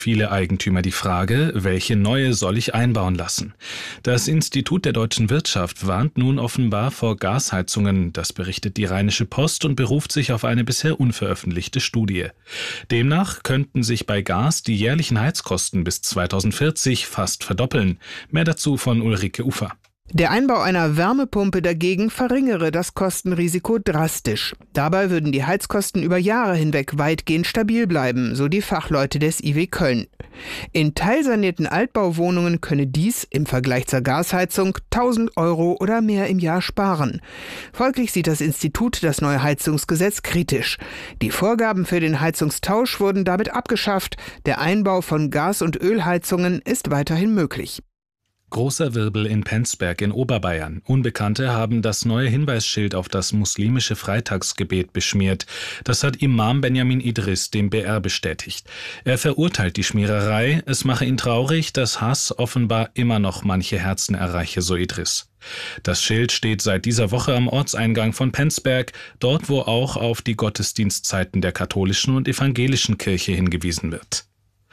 Viele Eigentümer die Frage, welche neue soll ich einbauen lassen? Das Institut der deutschen Wirtschaft warnt nun offenbar vor Gasheizungen, das berichtet die Rheinische Post und beruft sich auf eine bisher unveröffentlichte Studie. Demnach könnten sich bei Gas die jährlichen Heizkosten bis 2040 fast verdoppeln. Mehr dazu von Ulrike Ufer. Der Einbau einer Wärmepumpe dagegen verringere das Kostenrisiko drastisch. Dabei würden die Heizkosten über Jahre hinweg weitgehend stabil bleiben, so die Fachleute des IW Köln. In teilsanierten Altbauwohnungen könne dies im Vergleich zur Gasheizung 1.000 € oder mehr im Jahr sparen. Folglich sieht das Institut das neue Heizungsgesetz kritisch. Die Vorgaben für den Heizungstausch wurden damit abgeschafft. Der Einbau von Gas- und Ölheizungen ist weiterhin möglich. Großer Wirbel in Penzberg in Oberbayern. Unbekannte haben das neue Hinweisschild auf das muslimische Freitagsgebet beschmiert. Das hat Imam Benjamin Idris dem BR bestätigt. Er verurteilt die Schmiererei. Es mache ihn traurig, dass Hass offenbar immer noch manche Herzen erreiche, so Idris. Das Schild steht seit dieser Woche am Ortseingang von Penzberg, dort wo auch auf die Gottesdienstzeiten der katholischen und evangelischen Kirche hingewiesen wird.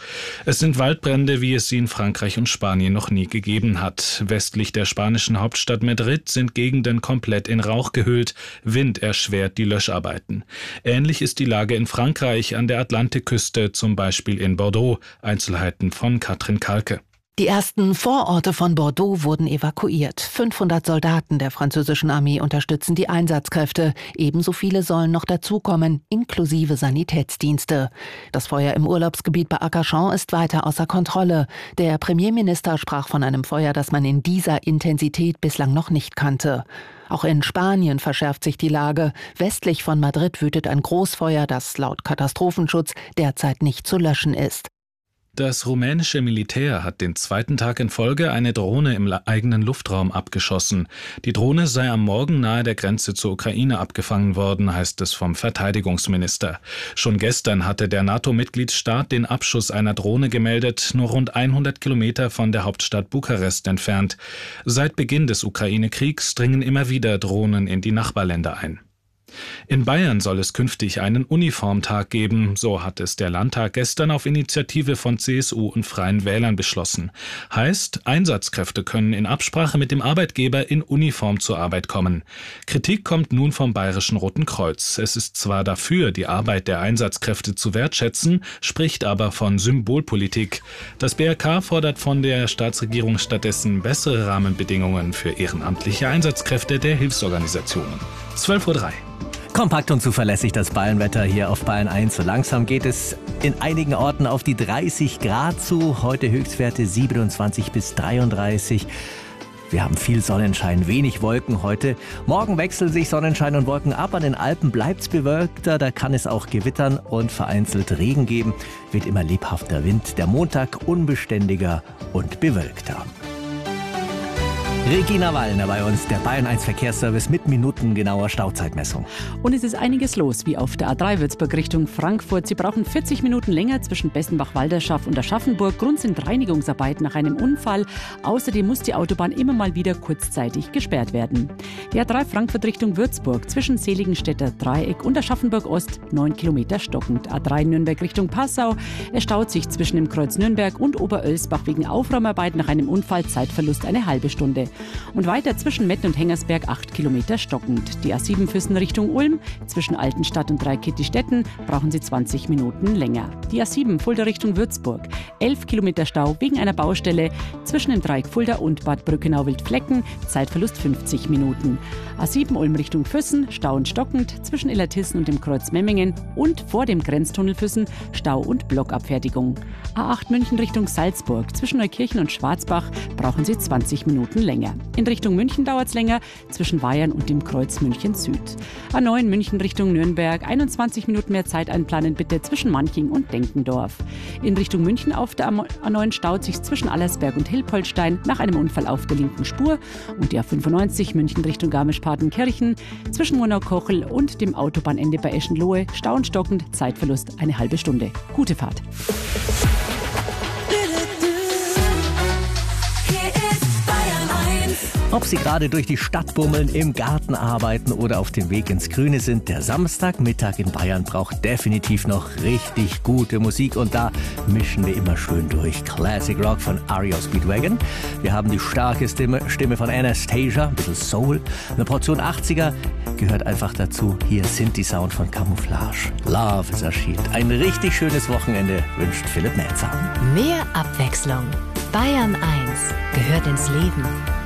Es sind Waldbrände, wie es sie in Frankreich und Spanien noch nie gegeben hat. Westlich der spanischen Hauptstadt Madrid sind Gegenden komplett in Rauch gehüllt. Wind erschwert die Löscharbeiten. Ähnlich ist die Lage in Frankreich an der Atlantikküste, zum Beispiel in Bordeaux. Einzelheiten von Katrin Kalke. Die ersten Vororte von Bordeaux wurden evakuiert. 500 Soldaten der französischen Armee unterstützen die Einsatzkräfte. Ebenso viele sollen noch dazukommen, inklusive Sanitätsdienste. Das Feuer im Urlaubsgebiet bei Arcachon ist weiter außer Kontrolle. Der Premierminister sprach von einem Feuer, das man in dieser Intensität bislang noch nicht kannte. Auch in Spanien verschärft sich die Lage. Westlich von Madrid wütet ein Großfeuer, das laut Katastrophenschutz derzeit nicht zu löschen ist. Das rumänische Militär hat den zweiten Tag in Folge eine Drohne im eigenen Luftraum abgeschossen. Die Drohne sei am Morgen nahe der Grenze zur Ukraine abgefangen worden, heißt es vom Verteidigungsminister. Schon gestern hatte der NATO-Mitgliedsstaat den Abschuss einer Drohne gemeldet, nur rund 100 Kilometer von der Hauptstadt Bukarest entfernt. Seit Beginn des Ukraine-Kriegs dringen immer wieder Drohnen in die Nachbarländer ein. In Bayern soll es künftig einen Uniformtag geben, so hat es der Landtag gestern auf Initiative von CSU und Freien Wählern beschlossen. Heißt, Einsatzkräfte können in Absprache mit dem Arbeitgeber in Uniform zur Arbeit kommen. Kritik kommt nun vom Bayerischen Roten Kreuz. Es ist zwar dafür, die Arbeit der Einsatzkräfte zu wertschätzen, spricht aber von Symbolpolitik. Das BRK fordert von der Staatsregierung stattdessen bessere Rahmenbedingungen für ehrenamtliche Einsatzkräfte der Hilfsorganisationen. 12:03 Uhr. Kompakt und zuverlässig das Bayernwetter hier auf Bayern 1. So langsam geht es in einigen Orten auf die 30 Grad zu. Heute Höchstwerte 27 bis 33. Wir haben viel Sonnenschein, wenig Wolken heute. Morgen wechseln sich Sonnenschein und Wolken ab. An den Alpen bleibt's bewölkter, da kann es auch gewittern und vereinzelt Regen geben. Wird immer lebhafter Wind. Der Montag unbeständiger und bewölkter. Regina Wallner bei uns, der Bayern 1 Verkehrsservice mit minutengenauer Stauzeitmessung. Und es ist einiges los, wie auf der A3 Würzburg Richtung Frankfurt. Sie brauchen 40 Minuten länger zwischen Bessenbach-Walderschaff und Aschaffenburg. Grund sind Reinigungsarbeiten nach einem Unfall. Außerdem muss die Autobahn immer mal wieder kurzzeitig gesperrt werden. Die A3 Frankfurt Richtung Würzburg zwischen Seligenstädter Dreieck und Aschaffenburg Ost 9 Kilometer stockend. A3 Nürnberg Richtung Passau. Es staut sich zwischen dem Kreuz Nürnberg und Oberölsbach wegen Aufräumarbeiten nach einem Unfall. Zeitverlust eine halbe Stunde. Und weiter zwischen Metten und Hengersberg 8 Kilometer stockend. Die A7 Füssen Richtung Ulm, zwischen Altenstadt und Dreikittistetten brauchen Sie 20 Minuten länger. Die A7 Fulda Richtung Würzburg, 11 Kilometer Stau wegen einer Baustelle zwischen dem Dreieck Fulda und Bad Brückenau-Wildflecken, Zeitverlust 50 Minuten. A7 Ulm Richtung Füssen, Stau und stockend zwischen Illertissen und dem Kreuz Memmingen und vor dem Grenztunnel Füssen, Stau und Blockabfertigung. A8 München Richtung Salzburg, zwischen Neukirchen und Schwarzbach brauchen Sie 20 Minuten länger. In Richtung München dauert es länger, zwischen Weyern und dem Kreuz München Süd. A9 München Richtung Nürnberg, 21 Minuten mehr Zeit einplanen bitte zwischen Manching und Denkendorf. In Richtung München auf der A9 staut sich zwischen Allersberg und Hilpoltstein nach einem Unfall auf der linken Spur. Und die A95 München Richtung Garmisch-Partenkirchen, zwischen Murnau-Kochel und dem Autobahnende bei Eschenlohe, Stau und stockend, Zeitverlust eine halbe Stunde. Gute Fahrt. Ob Sie gerade durch die Stadt bummeln, im Garten arbeiten oder auf dem Weg ins Grüne sind, der Samstagmittag in Bayern braucht definitiv noch richtig gute Musik und da mischen wir immer schön durch. Classic Rock von REO Speedwagon. Wir haben die starke Stimme von Anastasia, ein bisschen Soul. Eine Portion 80er gehört einfach dazu. Hier Synthi-Sound von Camouflage. Love ist erschienen. Ein richtig schönes Wochenende wünscht Philipp Melzer. Mehr Abwechslung. Bayern 1 gehört ins Leben.